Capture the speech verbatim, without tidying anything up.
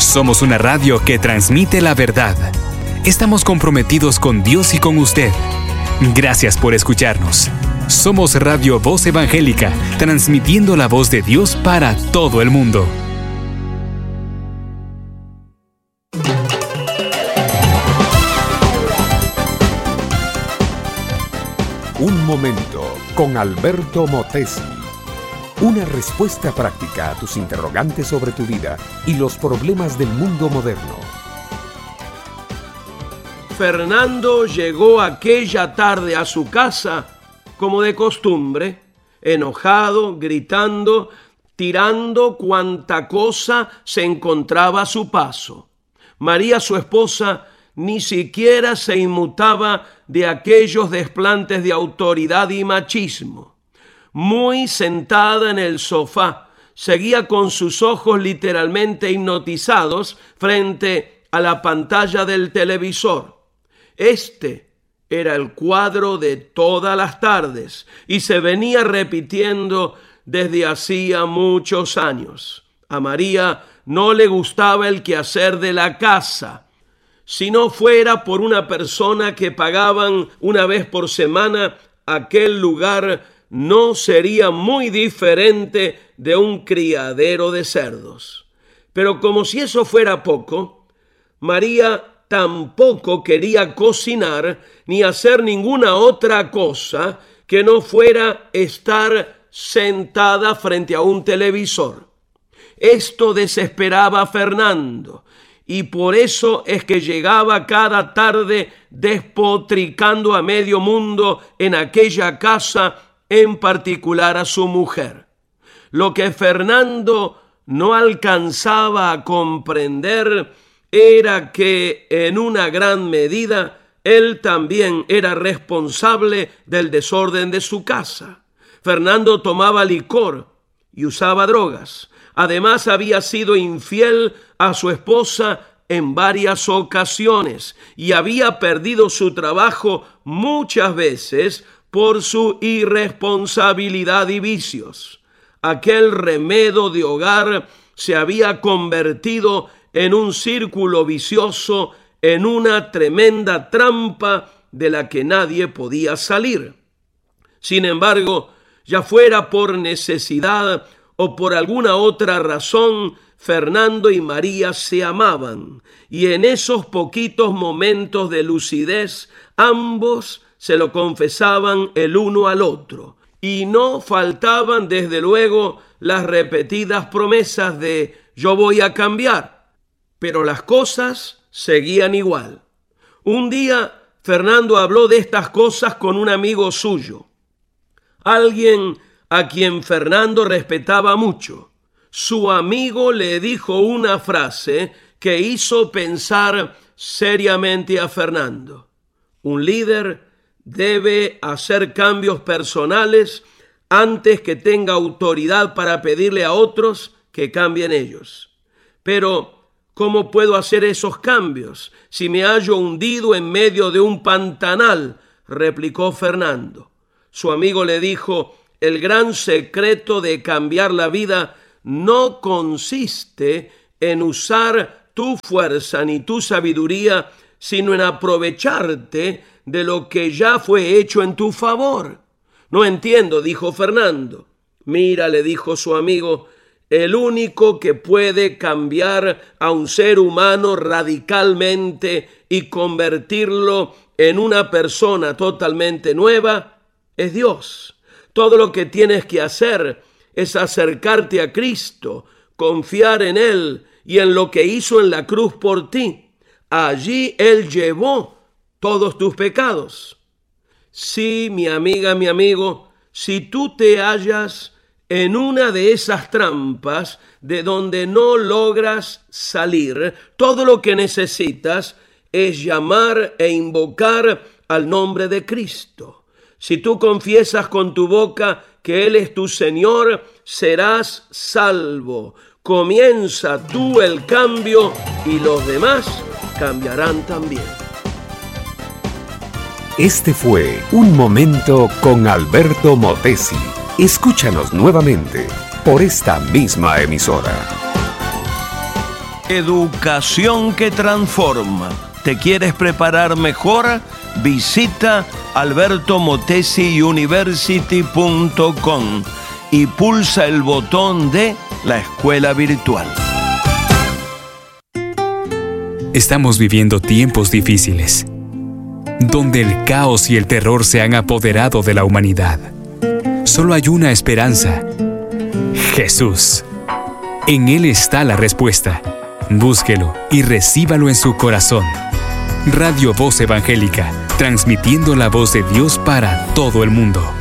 Somos una radio que transmite la verdad. Estamos comprometidos con Dios y con usted. Gracias por escucharnos. Somos Radio Voz Evangélica, transmitiendo la voz de Dios para todo el mundo. Un momento con Alberto Motesi. Una respuesta práctica a tus interrogantes sobre tu vida y los problemas del mundo moderno. Fernando llegó aquella tarde a su casa, como de costumbre, enojado, gritando, tirando cuanta cosa se encontraba a su paso. María, su esposa, ni siquiera se inmutaba de aquellos desplantes de autoridad y machismo. Muy sentada en el sofá, seguía con sus ojos literalmente hipnotizados frente a la pantalla del televisor. Este era el cuadro de todas las tardes y se venía repitiendo desde hacía muchos años. A María no le gustaba el quehacer de la casa. Si no fuera por una persona que pagaban una vez por semana, aquel lugar no sería muy diferente de un criadero de cerdos. Pero como si eso fuera poco, María tampoco quería cocinar ni hacer ninguna otra cosa que no fuera estar sentada frente a un televisor. Esto desesperaba a Fernando y por eso es que llegaba cada tarde despotricando a medio mundo en aquella casa, en particular a su mujer. Lo que Fernando no alcanzaba a comprender era que en una gran medida él también era responsable del desorden de su casa. Fernando tomaba licor y usaba drogas. Además, había sido infiel a su esposa en varias ocasiones y había perdido su trabajo muchas veces por su irresponsabilidad y vicios. Aquel remedo de hogar se había convertido en un círculo vicioso, en una tremenda trampa de la que nadie podía salir. Sin embargo, ya fuera por necesidad o por alguna otra razón, Fernando y María se amaban, y en esos poquitos momentos de lucidez, ambos se lo confesaban el uno al otro, y no faltaban desde luego las repetidas promesas de «yo voy a cambiar». Pero las cosas seguían igual. Un día, Fernando habló de estas cosas con un amigo suyo, alguien a quien Fernando respetaba mucho. Su amigo le dijo una frase que hizo pensar seriamente a Fernando. Un líder debe hacer cambios personales antes que tenga autoridad para pedirle a otros que cambien ellos. Pero ¿cómo puedo hacer esos cambios si me hallo hundido en medio de un pantanal?, replicó Fernando. Su amigo le dijo: el gran secreto de cambiar la vida no consiste en usar tu fuerza ni tu sabiduría, sino en aprovecharte de lo que ya fue hecho en tu favor. No entiendo, dijo Fernando. Mira, le dijo su amigo, el único que puede cambiar a un ser humano radicalmente y convertirlo en una persona totalmente nueva es Dios. Todo lo que tienes que hacer es acercarte a Cristo, confiar en Él y en lo que hizo en la cruz por ti. Allí Él llevó todos tus pecados. Sí, mi amiga, mi amigo, si tú te hallas en una de esas trampas de donde no logras salir, todo lo que necesitas es llamar e invocar al nombre de Cristo. Si tú confiesas con tu boca que Él es tu Señor, serás salvo. Comienza tú el cambio y los demás cambiarán también. Este fue Un Momento con Alberto Motesi. Escúchanos nuevamente por esta misma emisora. Educación que transforma. ¿Te quieres preparar mejor? Visita alberto motesi university punto com y pulsa el botón de la escuela virtual. Estamos viviendo tiempos difíciles, donde el caos y el terror se han apoderado de la humanidad. Solo hay una esperanza: Jesús. En Él está la respuesta. Búsquelo y recíbalo en su corazón. Radio Voz Evangélica, transmitiendo la voz de Dios para todo el mundo.